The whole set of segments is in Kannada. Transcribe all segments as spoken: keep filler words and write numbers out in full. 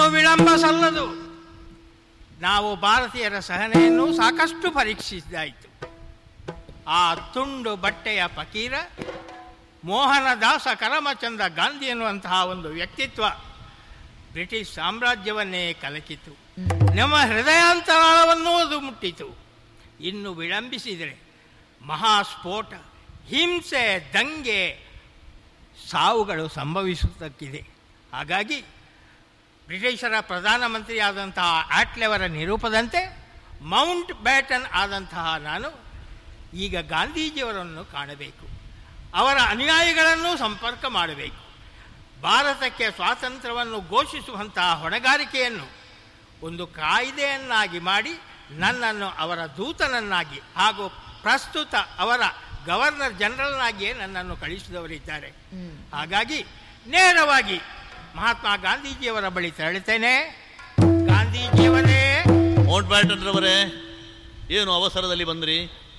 ಇನ್ನು ವಿಳಂಬ ಸಲ್ಲದು. ನಾವು ಭಾರತೀಯರ ಸಹನೆಯನ್ನು ಸಾಕಷ್ಟು ಪರೀಕ್ಷಿಸಿದಾಯಿತು. ಆ ತುಂಡು ಬಟ್ಟೆಯ ಫಕೀರ ಮೋಹನದಾಸ ಕರಮಚಂದ್ರ ಗಾಂಧಿ ಎನ್ನುವಂತಹ ಒಂದು ವ್ಯಕ್ತಿತ್ವ ಬ್ರಿಟಿಷ್ ಸಾಮ್ರಾಜ್ಯವನ್ನೇ ಕಲಕಿತು. ನಮ್ಮ ಹೃದಯಾಂತರಾಳವನ್ನೂ ಅದು ಮುಟ್ಟಿತು. ಇನ್ನು ವಿಳಂಬಿಸಿದರೆ ಮಹಾಸ್ಫೋಟ, ಹಿಂಸೆ, ದಂಗೆ, ಸಾವುಗಳು ಸಂಭವಿಸುತ್ತಕ್ಕಿದೆ. ಹಾಗಾಗಿ ಬ್ರಿಟಿಷರ ಪ್ರಧಾನಮಂತ್ರಿಯಾದಂತಹ ಆಟ್ಲೆವರ ನಿರೂಪದಂತೆ ಮೌಂಟ್ ಬ್ಯಾಟನ್ ಆದಂತಹ ನಾನು ಈಗ ಗಾಂಧೀಜಿಯವರನ್ನು ಕಾಣಬೇಕು, ಅವರ ಅನುಯಾಯಿಗಳನ್ನು ಸಂಪರ್ಕ ಮಾಡಬೇಕು. ಭಾರತಕ್ಕೆ ಸ್ವಾತಂತ್ರ್ಯವನ್ನು ಘೋಷಿಸುವಂತಹ ಹೊಣೆಗಾರಿಕೆಯನ್ನು ಒಂದು ಕಾಯ್ದೆಯನ್ನಾಗಿ ಮಾಡಿ ನನ್ನನ್ನು ಅವರ ದೂತನನ್ನಾಗಿ ಹಾಗೂ ಪ್ರಸ್ತುತ ಅವರ ಗವರ್ನರ್ ಜನರಲ್ನಾಗಿಯೇ ನನ್ನನ್ನು ಕಳಿಸಿದವರಿದ್ದಾರೆ. ಹಾಗಾಗಿ ನೇರವಾಗಿ ಮಹಾತ್ಮ ಗಾಂಧೀಜಿಯವರ ಬಳಿ ತೆರಳುತ್ತೇನೆ. ಗಾಂಧೀಜಿಯವರೇ, ಮೌಂಟ್ ಬ್ಯಾಟನ್ ರವರೇ, ಏನು ಅವಸರದಲ್ಲಿ ಬಂದ್ರಿ?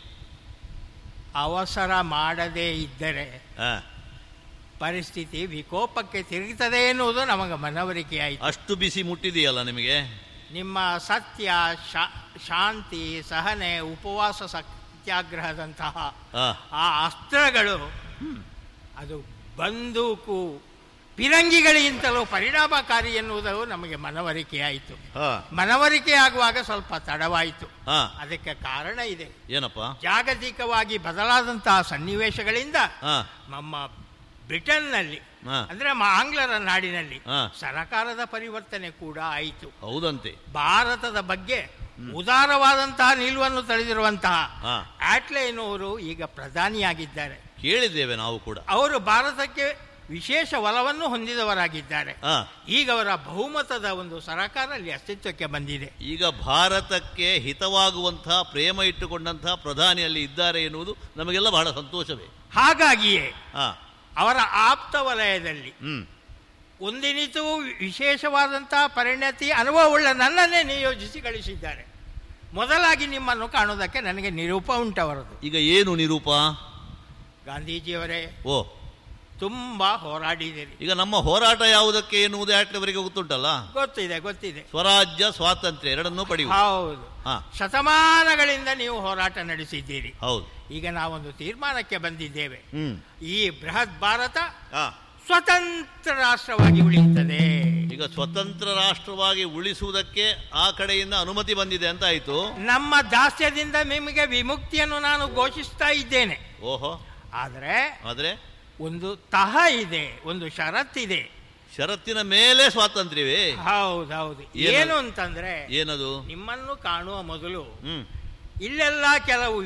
ಅವಸರ ಮಾಡದೇ ಇದ್ದರೆ ಪರಿಸ್ಥಿತಿ ವಿಕೋಪಕ್ಕೆ ತಿರುಗುತ್ತದೆ ಎನ್ನುವುದು ನಮಗೆ ಮನವರಿಕೆಯಾಯಿತು. ಅಷ್ಟು ಬಿಸಿ ಮುಟ್ಟಿದೆಯಲ್ಲ ನಿಮಗೆ. ನಿಮ್ಮ ಸತ್ಯ, ಶಾಂತಿ, ಸಹನೆ, ಉಪವಾಸ ಸತ್ಯಾಗ್ರಹದಂತಹ ಆ ಅಸ್ತ್ರಗಳು ಅದು ಬಂದೂಕು ಪಿರಂಗಿಗಳಿಗಿಂತಲೂ ಪರಿಣಾಮಕಾರಿ ಎನ್ನುವುದು ನಮಗೆ ಮನವರಿಕೆಯಾಯಿತು. ಮನವರಿಕೆ ಆಗುವಾಗ ಸ್ವಲ್ಪ ತಡವಾಯಿತು. ಅದಕ್ಕೆ ಕಾರಣ ಇದೆ. ಏನಪ್ಪ? ಜಾಗತಿಕವಾಗಿ ಬದಲಾದಂತಹ ಸನ್ನಿವೇಶಗಳಿಂದ ನಮ್ಮ ಬ್ರಿಟನ್ನಲ್ಲಿ ಅಂದ್ರೆ ಆಂಗ್ಲರ ನಾಡಿನಲ್ಲಿ ಸರಕಾರದ ಪರಿವರ್ತನೆ ಕೂಡ ಆಯಿತು. ಹೌದಂತೆ. ಭಾರತದ ಬಗ್ಗೆ ಉದಾರವಾದಂತಹ ನಿಲುವನ್ನು ತಳೆದಿರುವಂತಹ ಆಟ್ಲೆನವರು ಈಗ ಪ್ರಧಾನಿಯಾಗಿದ್ದಾರೆ. ಕೇಳಿದ್ದೇವೆ ನಾವು ಕೂಡ. ಅವರು ಭಾರತಕ್ಕೆ ವಿಶೇಷ ಒಲವನ್ನು ಹೊಂದಿದವರಾಗಿದ್ದಾರೆ. ಈಗ ಅವರ ಬಹುಮತದ ಒಂದು ಸರಕಾರ ಅಲ್ಲಿ ಅಸ್ತಿತ್ವಕ್ಕೆ ಬಂದಿದೆ. ಈಗ ಭಾರತಕ್ಕೆ ಹಿತವಾಗುವಂತಹ ಪ್ರೇಮ ಇಟ್ಟುಕೊಂಡಂತಹ ಪ್ರಧಾನಿಯಲ್ಲಿ ಇದ್ದಾರೆ ಎನ್ನುವುದು ನಮಗೆಲ್ಲ ಬಹಳ ಸಂತೋಷವೇ. ಹಾಗಾಗಿಯೇ ಅವರ ಆಪ್ತ ವಲಯದಲ್ಲಿ ಒಂದಿನಿತೂ ವಿಶೇಷವಾದಂತಹ ಪರಿಣತಿ ಅನುಭವವುಳ್ಳ ನನ್ನನ್ನೇ ನಿಯೋಜಿಸಿ ಕಳಿಸಿದ್ದಾರೆ. ಮೊದಲಾಗಿ ನಿಮ್ಮನ್ನು ಕಾಣುವುದಕ್ಕೆ ನನಗೆ ನಿರೂಪ ಉಂಟವರದು. ಈಗ ಏನು ನಿರೂಪ? ಗಾಂಧೀಜಿಯವರೇ, ಓ ತುಂಬಾ ಹೋರಾಡಿದ್ದೀರಿ. ಈಗ ನಮ್ಮ ಹೋರಾಟ ಯಾವುದಕ್ಕೆ ಎನ್ನುವುದು ಆಟ್ಲವರಿಗೆ ಗೊತ್ತುಂಟಲ್ಲ? ಗೊತ್ತಿದೆ ಗೊತ್ತಿದೆ. ಸ್ವರಾಜ್ಯ, ಸ್ವಾತಂತ್ರ್ಯ ಎರಡನ್ನೂ ಪಡೆಯುವುದು. ಹೌದು, ಶತಮಾನಗಳಿಂದ ನೀವು ಹೋರಾಟ ನಡೆಸಿದ್ದೀರಿ. ಹೌದು. ಈಗ ನಾವೊಂದು ತೀರ್ಮಾನಕ್ಕೆ ಬಂದಿದ್ದೇವೆ. ಹ್ಮ್ ಈ ಬೃಹತ್ ಭಾರತ ಸ್ವತಂತ್ರ ರಾಷ್ಟ್ರವಾಗಿ ಉಳಿಯುತ್ತದೆ. ಈಗ ಸ್ವತಂತ್ರ ರಾಷ್ಟ್ರವಾಗಿ ಉಳಿಸುವುದಕ್ಕೆ ಆ ಕಡೆಯಿಂದ ಅನುಮತಿ ಬಂದಿದೆ ಅಂತ ಆಯ್ತು. ನಮ್ಮ ದಾಸ್ಯದಿಂದ ನಿಮಗೆ ವಿಮುಕ್ತಿಯನ್ನು ನಾನು ಘೋಷಿಸ್ತಾ ಇದ್ದೇನೆ. ಓಹೋ. ಆದ್ರೆ ಆದ್ರೆ ಒಂದು ತಹ ಇದೆ, ಒಂದು ಷರತ್ತಿದೆ. ಷರತ್ತಿನ ಮೇಲೆ ಸ್ವಾತಂತ್ರ್ಯವೇ? ಹೌದೌದು. ಏನು ಅಂತಂದ್ರೆ, ಏನದು? ನಿಮ್ಮನ್ನು ಕಾಣುವ ಮೊದಲು ಹ್ಮ್ ಇಲ್ಲೆಲ್ಲ ಕೆಲವು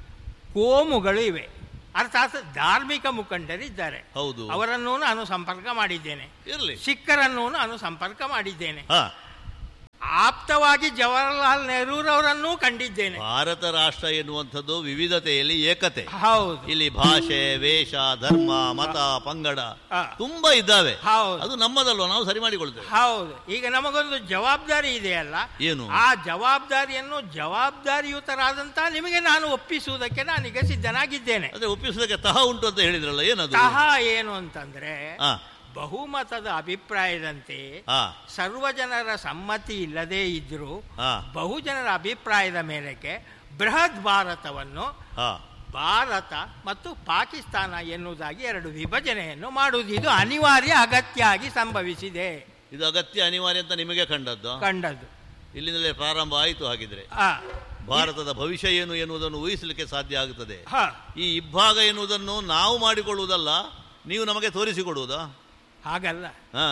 ಕೋಮುಗಳು ಇವೆ, ಅರ್ಥಾತ್ ಧಾರ್ಮಿಕ ಮುಖಂಡರಿದ್ದಾರೆ. ಹೌದು. ಅವರನ್ನು ನಾನು ಸಂಪರ್ಕ ಮಾಡಿದ್ದೇನೆ. ಇರಲಿ. ಸಿಖ್ಖರನ್ನು ನಾನು ಸಂಪರ್ಕ ಮಾಡಿದ್ದೇನೆ. ಹಾ, ಆಪ್ತವಾಗಿ ಜವಾಹರ್ಲಾಲ್ ನೆಹರೂರವರನ್ನೂ ಕಂಡಿದ್ದೇನೆ. ಭಾರತ ರಾಷ್ಟ್ರ ಎನ್ನುವಂಥದ್ದು ವಿವಿಧತೆಯಲ್ಲಿ ಏಕತೆ. ಹೌದು. ಇಲ್ಲಿ ಭಾಷೆ, ವೇಷ, ಧರ್ಮ, ಮತ, ಪಂಗಡ ತುಂಬಾ ಇದ್ದಾವೆ. ಹೌದು. ಅದು ನಮ್ಮದಲ್ವ, ನಾವು ಸರಿ ಮಾಡಿಕೊಳ್ತೇವೆ. ಹೌದು. ಈಗ ನಮಗೊಂದು ಜವಾಬ್ದಾರಿ ಇದೆಯಲ್ಲ, ಏನು ಆ ಜವಾಬ್ದಾರಿಯನ್ನು ಜವಾಬ್ದಾರಿಯುತರಾದಂತ ನಿಮಗೆ ನಾನು ಒಪ್ಪಿಸುವುದಕ್ಕೆ ನಾನೀಗ ಸಿದ್ಧನಾಗಿದ್ದೇನೆ. ಅದೇ ಒಪ್ಪಿಸುವುದಕ್ಕೆ ತಹ ಉಂಟು ಅಂತ ಹೇಳಿದ್ರಲ್ಲ, ಏನದು ತಹ? ಏನು ಅಂತಂದ್ರೆ, ಬಹುಮತದ ಅಭಿಪ್ರಾಯದಂತೆ ಸರ್ವಜನರ ಸಮ್ಮತಿ ಇಲ್ಲದೇ ಇದ್ರೂ ಬಹುಜನರ ಅಭಿಪ್ರಾಯದ ಮೇರೆಗೆ ಬೃಹತ್ ಭಾರತವನ್ನು ಭಾರತ ಮತ್ತು ಪಾಕಿಸ್ತಾನ ಎನ್ನುವುದಾಗಿ ಎರಡು ವಿಭಜನೆಯನ್ನು ಮಾಡುವುದು ಇದು ಅನಿವಾರ್ಯ, ಅಗತ್ಯ ಆಗಿ ಸಂಭವಿಸಿದೆ. ಇದು ಅಗತ್ಯ ಅನಿವಾರ್ಯ ಅಂತ ನಿಮಗೆ ಕಂಡದ್ದು? ಕಂಡದ್ದು. ಇಲ್ಲಿಂದಲೇ ಪ್ರಾರಂಭ ಆಯಿತು. ಹಾಗಿದ್ರೆ ಭಾರತದ ಭವಿಷ್ಯ ಏನು ಎನ್ನುವುದನ್ನು ಊಹಿಸಲಿಕ್ಕೆ ಸಾಧ್ಯ ಆಗುತ್ತದೆ. ಈ ಇಬ್ಬಾಗ ಎನ್ನುವುದನ್ನು ನಾವು ಮಾಡಿಕೊಳ್ಳುವುದಲ್ಲ, ನೀವು ನಮಗೆ ತೋರಿಸಿಕೊಡುವುದಾ? ಹಾಗಲ್ಲ.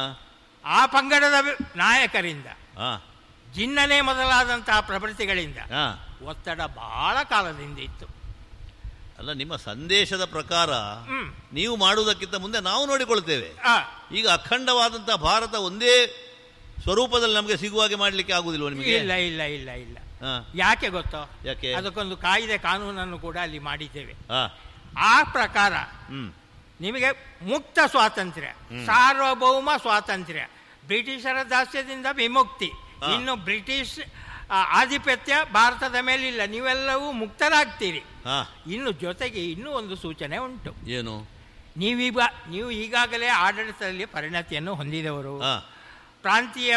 ಆ ಪಂಗಡದ ನಾಯಕರಿಂದ, ಜಿನ್ನನೆ ಮೊದಲಾದಂತಹ ಪ್ರಭೃತಿಗಳಿಂದ ಒತ್ತಡ ಬಹಳ ಕಾಲದಿಂದ ಇತ್ತು. ಅಲ್ಲ, ನಿಮ್ಮ ಸಂದೇಶದ ಪ್ರಕಾರ ನೀವು ಮಾಡುವುದಕ್ಕಿಂತ ಮುಂದೆ ನಾವು ನೋಡಿಕೊಳ್ತೇವೆ. ಈಗ ಅಖಂಡವಾದಂತಹ ಭಾರತ ಒಂದೇ ಸ್ವರೂಪದಲ್ಲಿ ನಮಗೆ ಸಿಗುವ ಹಾಗೆ ಮಾಡಲಿಕ್ಕೆ ಆಗುದಿಲ್ವ ನಿಮಗೆ? ಇಲ್ಲ ಇಲ್ಲ ಇಲ್ಲ ಇಲ್ಲ. ಯಾಕೆ ಗೊತ್ತೋ? ಯಾಕೆ? ಅದಕ್ಕೊಂದು ಕಾಯ್ದೆ ಕಾನೂನನ್ನು ಕೂಡ ಅಲ್ಲಿ ಮಾಡಿದ್ದೇವೆ. ಆ ಪ್ರಕಾರ ನಿಮಗೆ ಮುಕ್ತ ಸ್ವಾತಂತ್ರ್ಯ, ಸಾರ್ವಭೌಮ ಸ್ವಾತಂತ್ರ್ಯ, ಬ್ರಿಟಿಷರ ದಾಸ್ಯದಿಂದ ವಿಮುಕ್ತಿ, ಇನ್ನು ಬ್ರಿಟಿಷ್ ಆಧಿಪತ್ಯ ಭಾರತದ ಮೇಲಿಲ್ಲ, ನೀವೆಲ್ಲವೂ ಮುಕ್ತರಾಗ್ತೀರಿ. ಇನ್ನು ಜೊತೆಗೆ ಇನ್ನೂ ಒಂದು ಸೂಚನೆ ಉಂಟು. ಏನು? ನೀವೀಗ ನೀವು ಈಗಾಗಲೇ ಆಡಳಿತದಲ್ಲಿ ಪರಿಣತಿಯನ್ನು ಹೊಂದಿದವರು, ಪ್ರಾಂತೀಯ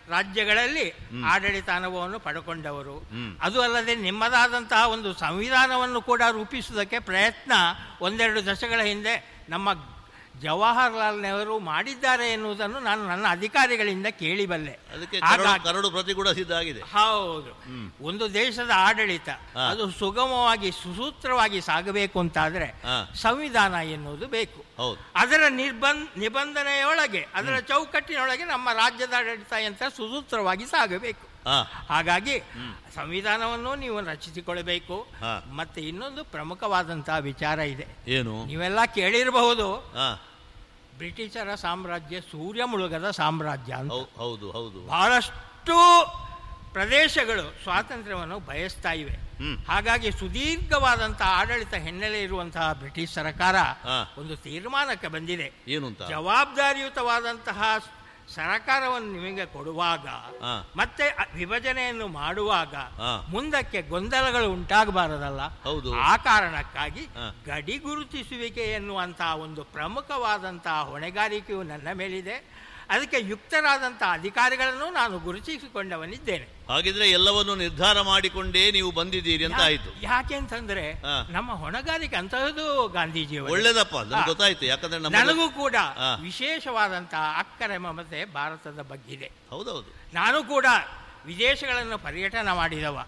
ರಾಜ್ಯಗಳಲ್ಲಿ ಆಡಳಿತ ಅನುಭವವನ್ನು ಪಡ್ಕೊಂಡವರು. ಅದು ಅಲ್ಲದೆ ನಿಮ್ಮದಾದಂತಹ ಒಂದು ಸಂವಿಧಾನವನ್ನು ಕೂಡ ರೂಪಿಸುವುದಕ್ಕೆ ಪ್ರಯತ್ನ ಒಂದೆರಡು ದಶಕಗಳ ಹಿಂದೆ ನಮ್ಮ ಜವಾಹರ್ಲಾಲ್ ನೆಹರು ಮಾಡಿದ್ದಾರೆ ಎನ್ನುವುದನ್ನು ನಾನು ನನ್ನ ಅಧಿಕಾರಿಗಳಿಂದ ಕೇಳಿಬಲ್ಲೆ. ಅದಕ್ಕೆ ಕರಡು ಪ್ರತಿ ಕೂಡ ಸಿದ್ಧ ಆಗಿದೆ. ಹೌದು. ಒಂದು ದೇಶದ ಆಡಳಿತ ಅದು ಸುಗಮವಾಗಿ ಸುಸೂತ್ರವಾಗಿ ಸಾಗಬೇಕು ಅಂತಾದ್ರೆ ಸಂವಿಧಾನ ಎನ್ನುವುದು ಬೇಕು. ಅದರ ನಿರ್ಬಂಧ ನಿಬಂಧನೆಯೊಳಗೆ ಅದರ ಚೌಕಟ್ಟಿನೊಳಗೆ ನಮ್ಮ ರಾಜ್ಯದ ಆಡಳಿತ ಯಂತ್ರ ಸುಸೂತ್ರವಾಗಿ ಸಾಗಬೇಕು. ಹಾಗಾಗಿ ಸಂವಿಧಾನವನ್ನು ನೀವು ರಚಿಸಿಕೊಳ್ಳಬೇಕು. ಮತ್ತೆ ಇನ್ನೊಂದು ಪ್ರಮುಖವಾದಂತಹ ವಿಚಾರ ಇದೆ. ಏನು? ನೀವೆಲ್ಲ ಕೇಳಿರಬಹುದು, ಬ್ರಿಟಿಷರ ಸಾಮ್ರಾಜ್ಯ ಸೂರ್ಯ ಮುಳುಗದ ಸಾಮ್ರಾಜ್ಯ ಅಂತ. ಹೌದು ಹೌದು. ಬಹಳಷ್ಟು ಪ್ರದೇಶಗಳು ಸ್ವಾತಂತ್ರ್ಯವನ್ನು ಬಯಸ್ತಾ ಇವೆ. ಹಾಗಾಗಿ ಸುದೀರ್ಘವಾದಂತಹ ಆಡಳಿತ ಹಿನ್ನೆಲೆ ಇರುವಂತಹ ಬ್ರಿಟಿಷ್ ಸರ್ಕಾರ ಒಂದು ತೀರ್ಮಾನಕ್ಕೆ ಬಂದಿದೆ. ಏನು? ಜವಾಬ್ದಾರಿಯುತವಾದಂತಹ ಸರಕಾರವನ್ನು ನಿಮಗೆ ಕೊಡುವಾಗ ಮತ್ತೆ ವಿಭಜನೆಯನ್ನು ಮಾಡುವಾಗ ಮುಂದಕ್ಕೆ ಗೊಂದಲಗಳು ಉಂಟಾಗಬಾರದಲ್ಲ. ಆ ಕಾರಣಕ್ಕಾಗಿ ಗಡಿ ಗುರುತಿಸುವಿಕೆ ಎನ್ನುವಂತಹ ಒಂದು ಪ್ರಮುಖವಾದಂತಹ ಹೊಣೆಗಾರಿಕೆಯು ನನ್ನ ಮೇಲಿದೆ. ಅದಕ್ಕೆ ಯುಕ್ತರಾದಂತಹ ಅಧಿಕಾರಿಗಳನ್ನು ನಾನು ಗುರುತಿಸಿಕೊಂಡವನಿದ್ದೇನೆ. ಹಾಗಿದ್ರೆ ಎಲ್ಲವನ್ನು ನಿರ್ಧಾರ ಮಾಡಿಕೊಂಡೇ ನೀವು ಬಂದಿದ್ದೀರಿ ಅಂತ ಆಯ್ತು. ಯಾಕೆ ಅಂತಂದ್ರೆ ನಮ್ಮ ಹೊಣೆಗಾರಿಕೆ ಅಂತಹದ್ದು ಗಾಂಧೀಜಿ ಒಳ್ಳೇದಪ್ಪ, ಗೊತ್ತಾಯ್ತು. ಯಾಕಂದ್ರೆ ನನಗೂ ಕೂಡ ವಿಶೇಷವಾದಂತಹ ಅಕ್ಕರೆ ಮಮತೆ ಭಾರತದ ಬಗ್ಗೆ ಇದೆ. ಹೌದೌದು. ನಾನು ಕೂಡ ವಿದೇಶಗಳನ್ನು ಪರ್ಯಟನೆ ಮಾಡಿದವ,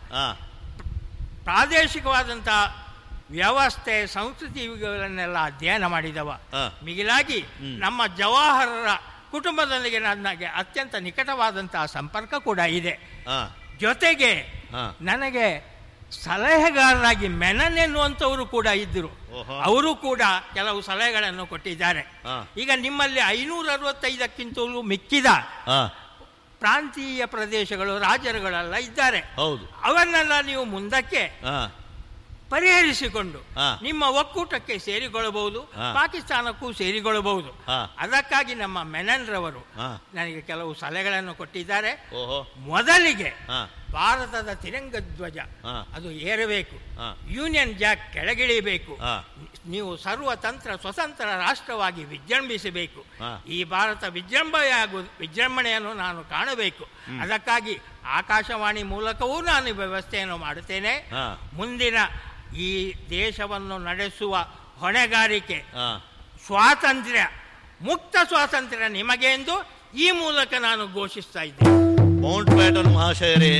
ಪ್ರಾದೇಶಿಕವಾದಂತಹ ವ್ಯವಸ್ಥೆ ಸಂಸ್ಕೃತಿ ಇವುಗಳನ್ನೆಲ್ಲ ಅಧ್ಯಯನ ಮಾಡಿದವ. ಮಿಗಿಲಾಗಿ ನಮ್ಮ ಜವಾಹರರ ಕುಟುಂಬದೊಂದಿಗೆ ನನಗೆ ಅತ್ಯಂತ ನಿಕಟವಾದಂತಹ ಸಂಪರ್ಕ ಕೂಡ ಇದೆ. ಜೊತೆಗೆ ನನಗೆ ಸಲಹೆಗಾರರಾಗಿ ಮೆನನ್ ಎನ್ನುವಂಥವರು ಕೂಡ ಇದ್ದರು. ಅವರು ಕೂಡ ಕೆಲವು ಸಲಹೆಗಳನ್ನು ಕೊಟ್ಟಿದ್ದಾರೆ. ಈಗ ನಿಮ್ಮಲ್ಲಿ ಐನೂರ ಅರವತ್ತೈದಕ್ಕಿಂತಲೂ ಮಿಕ್ಕಿದ ಪ್ರಾಂತೀಯ ಪ್ರದೇಶಗಳು ರಾಜರುಗಳೆಲ್ಲ ಇದ್ದಾರೆ. ಅವನ್ನೆಲ್ಲ ನೀವು ಮುಂದಕ್ಕೆ ಪರಿಹರಿಸಿಕೊಂಡು ನಿಮ್ಮ ಒಕ್ಕೂಟಕ್ಕೆ ಸೇರಿಕೊಳ್ಳಬಹುದು, ಪಾಕಿಸ್ತಾನಕ್ಕೂ ಸೇರಿಕೊಳ್ಳಬಹುದು. ಅದಕ್ಕಾಗಿ ನಮ್ಮ ಮೆನನ್ ರವರು ನನಗೆ ಕೆಲವು ಸಲಹೆಗಳನ್ನು ಕೊಟ್ಟಿದ್ದಾರೆ. ಮೊದಲಿಗೆ ಭಾರತದ ತಿರಂಗ ಧ್ವಜ ಅದು ಏರಬೇಕು, ಯೂನಿಯನ್ ಜಾಕ್ ಕೆಳಗಿಳಿಯಬೇಕು, ನೀವು ಸರ್ವತಂತ್ರ ಸ್ವತಂತ್ರ ರಾಷ್ಟ್ರವಾಗಿ ವಿಜೃಂಭಿಸಬೇಕು. ಈ ಭಾರತ ವಿಜೃಂಭಣೆಯಾಗು ವಿಜೃಂಭಣೆಯನ್ನು ನಾನು ಕಾಣಬೇಕು. ಅದಕ್ಕಾಗಿ ಆಕಾಶವಾಣಿ ಮೂಲಕವೂ ನಾನು ವ್ಯವಸ್ಥೆಯನ್ನು ಮಾಡುತ್ತೇನೆ. ಮುಂದಿನ ಈ ದೇಶವನ್ನು ನಡೆಸುವ ಹೊಣೆಗಾರಿಕೆ ಸ್ವಾತಂತ್ರ್ಯ, ಮುಕ್ತ ಸ್ವಾತಂತ್ರ್ಯ ನಿಮಗೆ ಎಂದು ಈ ಮೂಲಕ ನಾನು ಘೋಷಿಸ್ತಾ ಇದ್ದೇನೆ. ಮೌಂಟ್ ಬ್ಯಾಟನ್ ಮಹಾಶಯರೇ,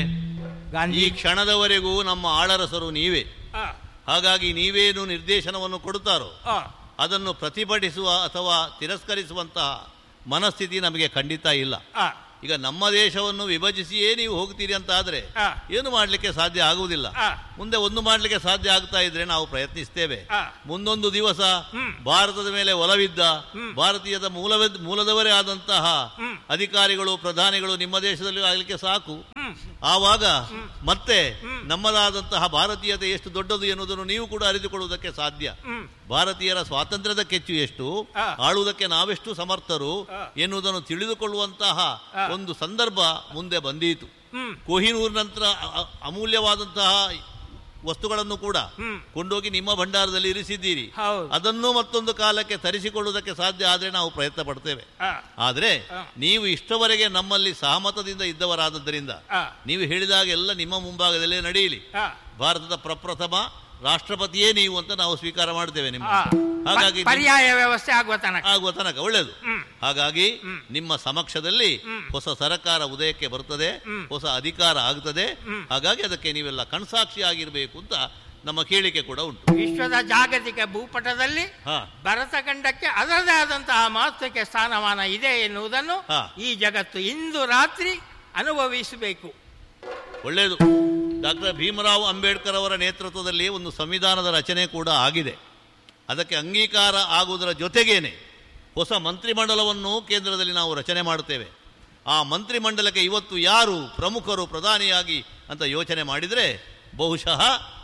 ಈ ಕ್ಷಣದವರೆಗೂ ನಮ್ಮ ಆಳರಸರು ನೀವೇ. ಹಾಗಾಗಿ ನೀವೇನು ನಿರ್ದೇಶನವನ್ನು ಕೊಡುತ್ತಾರೋ ಅದನ್ನು ಪ್ರತಿಭಟಿಸುವ ಅಥವಾ ತಿರಸ್ಕರಿಸುವಂತಹ ಮನಸ್ಥಿತಿ ನಮಗೆ ಖಂಡಿತ ಇಲ್ಲ. ಈಗ ನಮ್ಮ ದೇಶವನ್ನು ವಿಭಜಿಸಿಯೇ ನೀವು ಹೋಗ್ತೀರಿ ಅಂತ ಆದ್ರೆ ಏನು ಮಾಡಲಿಕ್ಕೆ ಸಾಧ್ಯ ಆಗುವುದಿಲ್ಲ. ಮುಂದೆ ಒಂದು ಮಾಡಲಿಕ್ಕೆ ಸಾಧ್ಯ ಆಗ್ತಾ ಇದ್ರೆ ನಾವು ಪ್ರಯತ್ನಿಸ್ತೇವೆ. ಮುಂದೊಂದು ದಿವಸ ಭಾರತದ ಮೇಲೆ ಒಲವಿದ್ದ ಭಾರತೀಯದ ಮೂಲ ಮೂಲದವರೇ ಆದಂತಹ ಅಧಿಕಾರಿಗಳು ಪ್ರಧಾನಿಗಳು ನಿಮ್ಮ ದೇಶದಲ್ಲಿ ಆಗಲಿಕ್ಕೆ ಸಾಕು. ಆವಾಗ ಮತ್ತೆ ನಮ್ಮದಾದಂತಹ ಭಾರತೀಯತೆ ಎಷ್ಟು ದೊಡ್ಡದು ಎನ್ನುವುದನ್ನು ನೀವು ಕೂಡ ಅರಿತುಕೊಳ್ಳುವುದಕ್ಕೆ ಸಾಧ್ಯ. ಭಾರತೀಯರ ಸ್ವಾತಂತ್ರ್ಯದ ಕೆಚ್ಚು ಎಷ್ಟು, ಆಳುವುದಕ್ಕೆ ನಾವೆಷ್ಟು ಸಮರ್ಥರು ಎನ್ನುವುದನ್ನು ತಿಳಿದುಕೊಳ್ಳುವಂತಹ ಒಂದು ಸಂದರ್ಭ ಮುಂದೆ ಬಂದೀತು. ಕೊಹಿನೂರ್ ನಂತರ ಅಮೂಲ್ಯವಾದಂತಹ ವಸ್ತುಗಳನ್ನು ಕೂಡ ಕೊಂಡೋಗಿ ನಿಮ್ಮ ಭಂಡಾರದಲ್ಲಿ ಇರಿಸಿದ್ದೀರಿ. ಅದನ್ನು ಮತ್ತೊಂದು ಕಾಲಕ್ಕೆ ತರಿಸಿಕೊಳ್ಳುವುದಕ್ಕೆ ಸಾಧ್ಯ ಆದರೆ ನಾವು ಪ್ರಯತ್ನ ಪಡ್ತೇವೆ. ಆದರೆ ನೀವು ಇಷ್ಟವರೆಗೆ ನಮ್ಮಲ್ಲಿ ಸಹಮತದಿಂದ ಇದ್ದವರಾದದ್ದರಿಂದ ನೀವು ಹೇಳಿದಾಗ ಎಲ್ಲ ನಿಮ್ಮ ಮುಂಭಾಗದಲ್ಲೇ ನಡೆಯಲಿ. ಭಾರತದ ಪ್ರಪ್ರಥಮ ರಾಷ್ಟ್ರಪತಿಯೇ ನೀವು ಅಂತ ನಾವು ಸ್ವೀಕಾರ ಮಾಡ್ತೇವೆ ನಿಮ್ಮ. ಹಾಗಾಗಿ ಪರ್ಯಾಯ ವ್ಯವಸ್ಥೆ ಆಗುವ ತನಕ ಆಗುವ ತನಕ ಒಳ್ಳೆಯದು. ಹಾಗಾಗಿ ನಿಮ್ಮ ಸಮಕ್ಷದಲ್ಲಿ ಹೊಸ ಸರ್ಕಾರ ಉದಯಕ್ಕೆ ಬರುತ್ತದೆ, ಹೊಸ ಅಧಿಕಾರ ಆಗುತ್ತದೆ. ಹಾಗಾಗಿ ಅದಕ್ಕೆ ನೀವೆಲ್ಲ ಕಣ್ಸಾಕ್ಷಿ ಆಗಿರಬೇಕು ಅಂತ ನಮ್ಮ ಕೇಳಿಕೆ ಕೂಡ ಉಂಟು. ವಿಶ್ವದ ಜಾಗತಿಕ ಭೂಪಟದಲ್ಲಿ ಭರತ ಖಂಡಕ್ಕೆ ಅದರದೇ ಆದಂತಹ ಮಹತ್ವಕ್ಕೆ ಸ್ಥಾನಮಾನ ಇದೆ ಎನ್ನುವುದನ್ನು ಈ ಜಗತ್ತು ಇಂದು ರಾತ್ರಿ ಅನುಭವಿಸಬೇಕು. ಒಳ್ಳೆಯದು. ಡಾಕ್ಟರ್ ಭೀಮರಾವ್ ಅಂಬೇಡ್ಕರ್ ಅವರ ನೇತೃತ್ವದಲ್ಲಿ ಒಂದು ಸಂವಿಧಾನದ ರಚನೆ ಕೂಡ ಆಗಿದೆ. ಅದಕ್ಕೆ ಅಂಗೀಕಾರ ಆಗುವುದರ ಜೊತೆಗೇನೆ ಹೊಸ ಮಂತ್ರಿಮಂಡಲವನ್ನು ಕೇಂದ್ರದಲ್ಲಿ ನಾವು ರಚನೆ ಮಾಡುತ್ತೇವೆ. ಆ ಮಂತ್ರಿಮಂಡಲಕ್ಕೆ ಇವತ್ತು ಯಾರು ಪ್ರಮುಖರು ಪ್ರಧಾನಿಯಾಗಿ ಅಂತ ಯೋಚನೆ ಮಾಡಿದರೆ ಬಹುಶಃ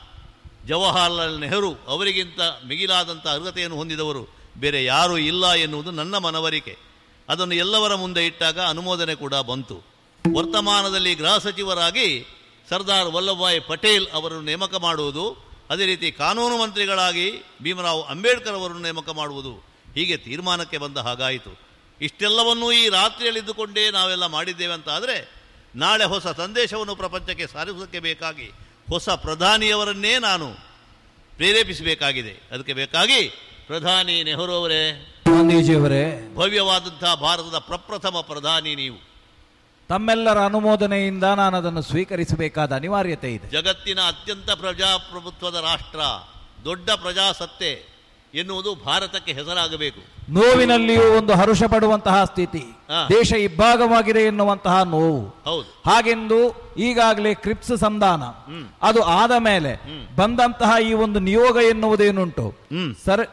ಜವಾಹರ್ಲಾಲ್ ನೆಹರು ಅವರಿಗಿಂತ ಮಿಗಿಲಾದಂಥ ಅರ್ಹತೆಯನ್ನು ಹೊಂದಿದವರು ಬೇರೆ ಯಾರೂ ಇಲ್ಲ ಎನ್ನುವುದು ನನ್ನ ಮನವರಿಕೆ. ಅದನ್ನು ಎಲ್ಲವರ ಮುಂದೆ ಇಟ್ಟಾಗ ಅನುಮೋದನೆ ಕೂಡ ಬಂತು. ವರ್ತಮಾನದಲ್ಲಿ ಗೃಹ ಸಚಿವರಾಗಿ ಸರ್ದಾರ್ ವಲ್ಲಭಭಾಯಿ ಪಟೇಲ್ ಅವರನ್ನು ನೇಮಕ ಮಾಡುವುದು, ಅದೇ ರೀತಿ ಕಾನೂನು ಮಂತ್ರಿಗಳಾಗಿ ಭೀಮರಾವ್ ಅಂಬೇಡ್ಕರ್ ಅವರನ್ನು ನೇಮಕ ಮಾಡುವುದು, ಹೀಗೆ ತೀರ್ಮಾನಕ್ಕೆ ಬಂದ ಹಾಗಾಯಿತು. ಇಷ್ಟೆಲ್ಲವನ್ನೂ ಈ ರಾತ್ರಿಯಲ್ಲಿದ್ದುಕೊಂಡೇ ನಾವೆಲ್ಲ ಮಾಡಿದ್ದೇವೆ ಅಂತ ಆದರೆ ನಾಳೆ ಹೊಸ ಸಂದೇಶವನ್ನು ಪ್ರಪಂಚಕ್ಕೆ ಸಾರಿಸುವುದಕ್ಕೆ ಬೇಕಾಗಿ ಹೊಸ ಪ್ರಧಾನಿಯವರನ್ನೇ ನಾನು ಪ್ರೇರೇಪಿಸಬೇಕಾಗಿದೆ. ಅದಕ್ಕೆ ಬೇಕಾಗಿ ಪ್ರಧಾನಿ ನೆಹರು ಅವರೇ, ಗಾಂಧೀಜಿಯವರೇ, ಭವ್ಯವಾದಂತಹ ಭಾರತದ ಪ್ರಪ್ರಥಮ ಪ್ರಧಾನಿ ನೀವು. ತಮ್ಮೆಲ್ಲರ ಅನುಮೋದನೆಯಿಂದ ನಾನು ಅದನ್ನು ಸ್ವೀಕರಿಸಬೇಕಾದ ಅನಿವಾರ್ಯತೆ ಇದೆ. ಜಗತ್ತಿನ ಅತ್ಯಂತ ಪ್ರಜಾಪ್ರಭುತ್ವದ ರಾಷ್ಟ್ರ, ದೊಡ್ಡ ಪ್ರಜಾಸತ್ತೆ ಎನ್ನುವುದು ಭಾರತಕ್ಕೆ ಹೆಸರಾಗಬೇಕು. ನೋವಿನಲ್ಲಿಯೂ ಒಂದು ಹರುಷ ಪಡುವಂತಹ ಸ್ಥಿತಿ, ದೇಶ ಇಬ್ಬಾಗವಾಗಿದೆ ಎನ್ನುವಂತಹ ನೋವು. ಹೌದು. ಹಾಗೆಂದು ಈಗಾಗಲೇ ಕ್ರಿಪ್ಸ್ ಸಂಧಾನ ಅದು ಆದ ಮೇಲೆ ಬಂದಂತಹ ಈ ಒಂದು ನಿಯೋಗ ಎನ್ನುವುದೇನುಂಟು, ಸರ್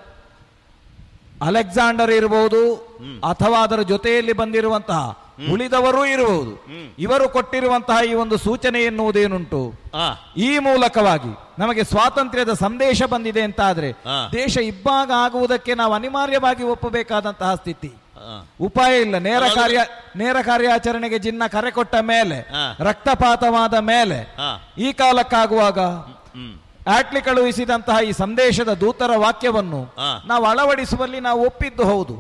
ಅಲೆಕ್ಸಾಂಡರ್ ಇರಬಹುದು ಅಥವಾ ಅದರ ಜೊತೆಯಲ್ಲಿ ಬಂದಿರುವಂತಹ ಉಳಿದವರೂ ಇರಬಹುದು. ಇವರು ಕೊಟ್ಟಿರುವಂತಹ ಈ ಒಂದು ಸೂಚನೆ ಎನ್ನುವುದೇನುಂಟು, ಈ ಮೂಲಕವಾಗಿ ನಮಗೆ ಸ್ವಾತಂತ್ರ್ಯದ ಸಂದೇಶ ಬಂದಿದೆ ಅಂತಾದ್ರೆ ದೇಶ ಇಬ್ಬಾಗ ಆಗುವುದಕ್ಕೆ ನಾವು ಅನಿವಾರ್ಯವಾಗಿ ಒಪ್ಪಬೇಕಾದಂತಹ ಸ್ಥಿತಿ. ಉಪಾಯ ಇಲ್ಲ. ನೇರ ಕಾರ್ಯ ನೇರ ಕಾರ್ಯಾಚರಣೆಗೆ ಜಿನ್ನ ಕರೆ ಕೊಟ್ಟ ಮೇಲೆ, ರಕ್ತಪಾತವಾದ ಮೇಲೆ, ಈ ಕಾಲಕ್ಕಾಗುವಾಗ ಆಟ್ಲಿ ಕಳುಹಿಸಿದಂತಹ ಈ ಸಂದೇಶದ ದೂತರ ವಾಕ್ಯವನ್ನು ನಾವು ಅಳವಡಿಸುವಲ್ಲಿ ನಾವು ಒಪ್ಪಿದ್ದು ಹೌದು.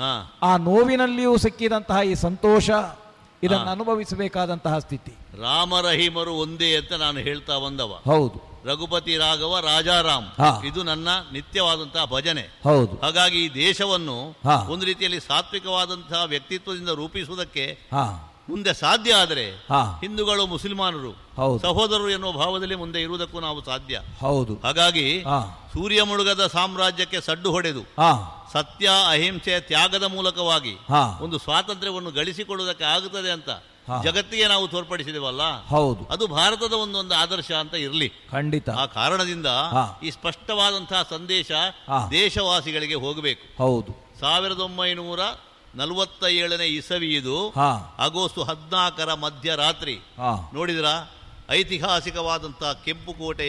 ಆ ನೋವಿನಲ್ಲಿಯೂ ಸಿಕ್ಕಿದಂತಹ ಈ ಸಂತೋಷ, ಇದನ್ನು ಅನುಭವಿಸಬೇಕಾದಂತಹ ಸ್ಥಿತಿ. ರಾಮರಹಿಮರು ಒಂದೇ ಅಂತ ನಾನು ಹೇಳ್ತಾ ಬಂದವ. ಹೌದು. ರಘುಪತಿ ರಾಘವ ರಾಜಾರಾಮ್, ಇದು ನನ್ನ ನಿತ್ಯವಾದಂತಹ ಭಜನೆ. ಹೌದು. ಹಾಗಾಗಿ ಈ ದೇಶವನ್ನು ಒಂದು ರೀತಿಯಲ್ಲಿ ಸಾತ್ವಿಕವಾದಂತಹ ವ್ಯಕ್ತಿತ್ವದಿಂದ ರೂಪಿಸುವುದಕ್ಕೆ ಮುಂದೆ ಸಾಧ್ಯ ಆದರೆ ಹಿಂದೂಗಳು ಮುಸಲ್ಮಾನರು ಸಹೋದರರು ಎನ್ನುವ ಭಾವದಲ್ಲಿ ಮುಂದೆ ಇರುವುದಕ್ಕೂ ನಾವು ಸಾಧ್ಯ. ಹೌದು. ಹಾಗಾಗಿ ಸೂರ್ಯ ಮುಳುಗದ ಸಾಮ್ರಾಜ್ಯಕ್ಕೆ ಸಡ್ಡು ಹೊಡೆದು ಸತ್ಯ ಅಹಿಂಸೆ ತ್ಯಾಗದ ಮೂಲಕವಾಗಿ ಒಂದು ಸ್ವಾತಂತ್ರ್ಯವನ್ನು ಗಳಿಸಿಕೊಳ್ಳುವುದಕ್ಕೆ ಆಗುತ್ತದೆ ಅಂತ ಜಗತ್ತಿಗೆ ನಾವು ತೋರ್ಪಡಿಸಿದೆವಲ್ಲ, ಹೌದು, ಅದು ಭಾರತದ ಒಂದೊಂದು ಆದರ್ಶ ಅಂತ ಇರಲಿ. ಖಂಡಿತ. ಆ ಕಾರಣದಿಂದ ಈ ಸ್ಪಷ್ಟವಾದಂತಹ ಸಂದೇಶ ದೇಶವಾಸಿಗಳಿಗೆ ಹೋಗಬೇಕು. ಹೌದು. ಸಾವಿರದ ಒಂಬೈನೂರ ನಲವತ್ತ ಏಳನೇ ಇಸವಿ ಇದು, ಆಗಸ್ಟ್ ಹದಿನಾಲ್ಕರ ಮಧ್ಯರಾತ್ರಿ. ನೋಡಿದ್ರ ಐತಿಹಾಸಿಕವಾದಂತಹ ಕೆಂಪು ಕೋಟೆಯ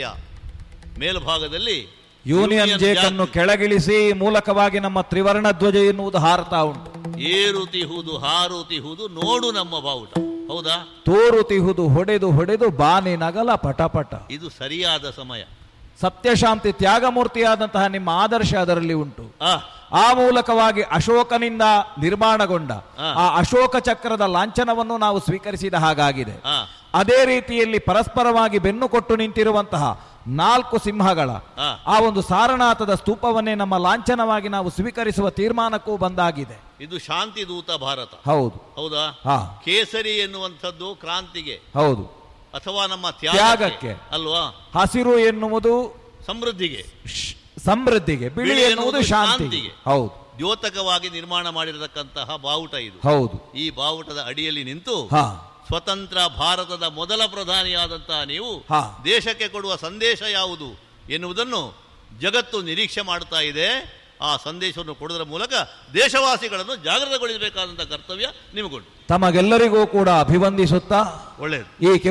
ಮೇಲ್ಭಾಗದಲ್ಲಿ ಯೂನಿಯನ್ ಜೇಕ್ ಅನ್ನು ಕೆಳಗಿಳಿಸಿ ಮೂಲಕವಾಗಿ ನಮ್ಮ ತ್ರಿವರ್ಣ ಧ್ವಜ ಎನ್ನುವುದು ಹಾರತಾ ಉಂಟು. ಏರುತಿಹುದು ಹಾರುತಿಹುದು ನೋಡು ನಮ್ಮ ಬಾವುಟ. ಹೌದಾ? ತೋರುತಿಹುದು ಹೊಡೆದು ಹೊಡೆದು ಬಾನಿ ನಗಲ ಪಟಪಟ. ಇದು ಸರಿಯಾದ ಸಮಯ. ಸತ್ಯಶಾಂತಿ ತ್ಯಾಗಮೂರ್ತಿಯಾದಂತಹ ನಿಮ್ಮ ಆದರ್ಶ ಅದರಲ್ಲಿ ಉಂಟು. ಆ ಮೂಲಕವಾಗಿ ಅಶೋಕನಿಂದ ನಿರ್ಮಾಣಗೊಂಡ ಆ ಅಶೋಕ ಚಕ್ರದ ಲಾಂಛನವನ್ನು ನಾವು ಸ್ವೀಕರಿಸಿದ ಹಾಗಾಗಿದೆ. ಅದೇ ರೀತಿಯಲ್ಲಿ ಪರಸ್ಪರವಾಗಿ ಬೆನ್ನು ಕೊಟ್ಟು ನಿಂತಿರುವಂತಹ ನಾಲ್ಕು ಸಿಂಹಗಳ ಆ ಒಂದು ಸಾರನಾಥದ ಸ್ತೂಪವನ್ನೇ ನಮ್ಮ ಲಾಂಛನವಾಗಿ ನಾವು ಸ್ವೀಕರಿಸುವ ತೀರ್ಮಾನಕ್ಕೂ ಬಂದಾಗಿದೆ. ಇದು ಶಾಂತಿ ದೂತ ಭಾರತ. ಹೌದು. ಹೌದಾ? ಕೇಸರಿ ಎನ್ನುವಂಥದ್ದು ಕ್ರಾಂತಿಗೆ, ಹೌದು, ಅಥವಾ ನಮ್ಮ ತ್ಯಾಗಕ್ಕೆ ಅಲ್ವಾ? ಹಸಿರು ಎನ್ನುವುದು ಸಮೃದ್ಧಿಗೆ, ಸಮೃದ್ಧಿಗೆ, ಬಿಳಿ ಎನ್ನುವುದು ಶಾಂತಿಗೆ. ಹೌದು. ದ್ಯೋತಕವಾಗಿ ನಿರ್ಮಾಣ ಮಾಡಿರತಕ್ಕಂತಹ ಬಾವುಟ ಇದು. ಹೌದು. ಈ ಬಾವುಟದ ಅಡಿಯಲ್ಲಿ ನಿಂತು ಸ್ವತಂತ್ರ ಭಾರತದ ಮೊದಲ ಪ್ರಧಾನಿಯಾದಂತಹ ನೀವು ದೇಶಕ್ಕೆ ಕೊಡುವ ಸಂದೇಶ ಯಾವುದು ಎನ್ನುವುದನ್ನು ಜಗತ್ತು ನಿರೀಕ್ಷೆ ಮಾಡ್ತಾ ಇದೆ. ಆ ಸಂದೇಶವನ್ನು ಕೊಡುವುದರ ಮೂಲಕ ದೇಶವಾಸಿಗಳನ್ನು ಜಾಗೃತಗೊಳಿಸಬೇಕಾದಂತಹ ಕರ್ತವ್ಯ ನಿಮಗುಂಟು. ತಮಗೆಲ್ಲರಿಗೂ ಕೂಡ ಅಭಿವಂದಿಸುತ್ತಾ ಒಳ್ಳೆಯದು. ಈ